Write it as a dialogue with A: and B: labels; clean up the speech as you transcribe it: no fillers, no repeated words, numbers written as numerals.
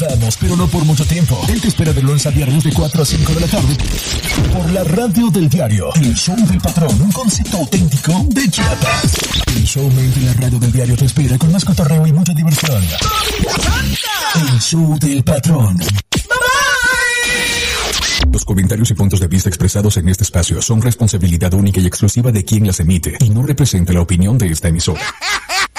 A: estamos, pero no por mucho tiempo. Él te espera de lunes a viernes de 4 a 5 de la tarde por la radio del diario. El show del patrón, un concepto auténtico de Chiapas. El showman de la radio del diario te espera con más cotorreo y mucha diversión. El show del patrón. Los comentarios y puntos de vista expresados en este espacio son responsabilidad única y exclusiva de quien las emite y no representa la opinión de esta emisora.